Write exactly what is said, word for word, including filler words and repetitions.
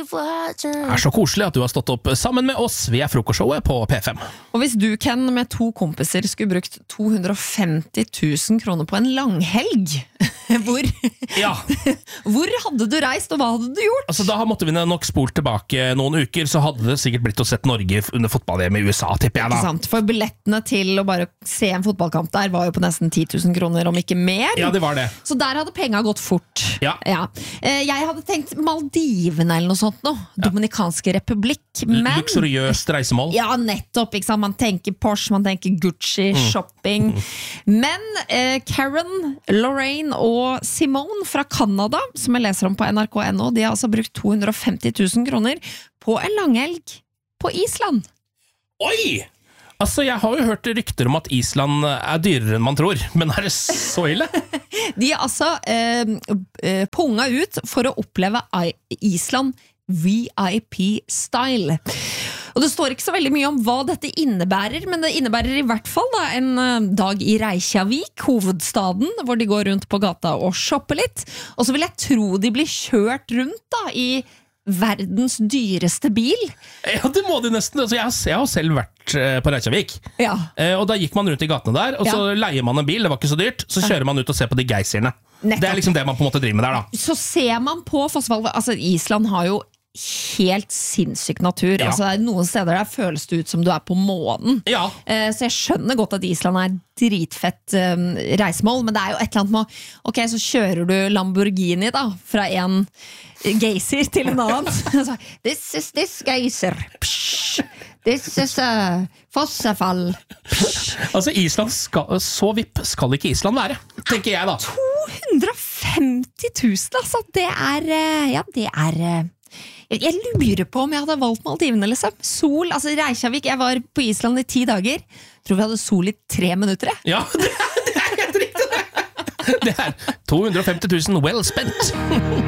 er så koselig at du har stått opp sammen med oss. Vi er frokostshowet på P fem. Og hvis du, Ken, med to kompiser skulle brukt to hundre og femti tusen kroner på en langhelg, hvor, Ja. hvor hadde du reist, og hva hadde du gjort? Altså, da måtte vi nok spolt tilbake noen uker, så hadde det sikkert blitt å sett Norge under fotball-E M i U S A, tipper jeg da. Ikke sant? For billettene til å bare se en fotballkamp der var jo på nesten ti tusen kroner, om ikke mer. Ja, det var det. Så der hadde penga gått fort. Ja. Ja. Eh, Jeg hadde tenkt Maldivene eller noe sånt nå. Dominikanske republikk. Men Luksuriøst reisemål. ja, nettopp, ikke sant? Man tenker Porsche, man tenker Gucci, shopping. Men eh, Karen, Lorraine og Simone fra Canada, som jeg leser om på N R K punkt N O, de har altså brukt to hundre og femti tusen kroner på en langhelg på Island. Oi! Altså, jeg har jo hørt rykter om at Island er dyrere enn man tror, men er det så ille? De er altså eh, eh, punga ut for å oppleve I- Island V I P-style. Og det står ikke så veldig mye om hva dette innebærer, men det innebærer i hvert fall da, en eh, dag i Reykjavik, hovedstaden, hvor de går rundt på gata og shopper litt. Og så vil jeg tro de blir kjørt rundt da, i verdens dyreste bil. Ja, det må de nesten. Altså, jeg, har, jeg har selv vært eh, på Reykjavik, Ja. eh, og da gikk man rundt i gatene der, og så leier man en bil, det var ikke så dyrt, så kjører man ut og ser på de geysirene. Nettopp. Det er liksom det man på en måte driver med der da. Så ser man på Fossefall, altså Island har jo helt sinnssyk natur. Ja. Altså, noen steder der føles det ut som du er på månen. Ja. Eh, Så jeg skjønner godt at Island er dritfett eh, reisemål, men det er jo et eller annet med å- ok, så kjører du Lamborghini da, fra en geysir til en annen. Så, this is this geysir. Psh, this is uh, Fossefall. Altså, Island skal, så vipp skal ikke Island være, tenker jeg da. to hundre og femti tusen, altså. Det er eh, Ja, det er eh, jeg, jeg lurer på om jeg hadde valgt Maldivene, liksom. Sol, altså Reykjavik. Jeg var på Island i ti dager. Tror vi hadde sol i tre minutter. jeg. Ja, det, det er helt riktig det. Det er to hundre og femti tusen well spent.